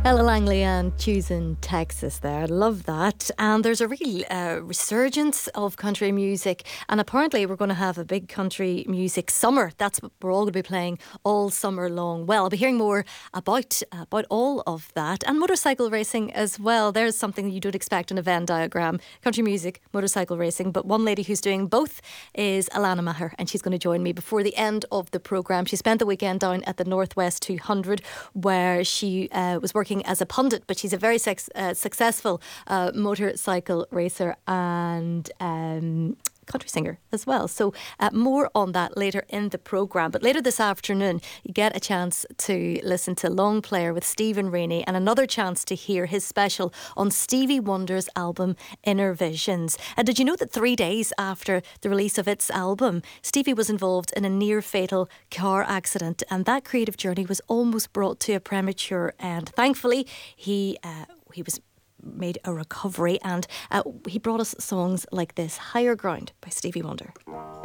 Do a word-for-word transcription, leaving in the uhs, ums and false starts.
Ella Langley and Choosing Texas there. I love that. And there's a real uh, resurgence of country music. And apparently we're going to have a big country music summer. That's what we're all going to be playing all summer long. Well, I'll be hearing more about, about all of that. And motorcycle racing as well. There's something you don't expect in a Venn diagram. Country music, motorcycle racing. But one lady who's doing both is Alana Maher. And she's going to join me before the end of the programme. She spent the weekend down at the Northwest two hundred where she uh, was working as a pundit, but she's a very sex, uh, successful uh, motorcycle racer and um, country singer as well. So uh, more on that later in the programme. But later this afternoon, you get a chance to listen to Long Player with Stephen Rainey and another chance to hear his special on Stevie Wonder's album Inner Visions. And did you know that three days after the release of its album, Stevie was involved in a near-fatal car accident, and that creative journey was almost brought to a premature end. Thankfully, he uh, he was made a recovery, and uh, he brought us songs like this, Higher Ground by Stevie Wonder.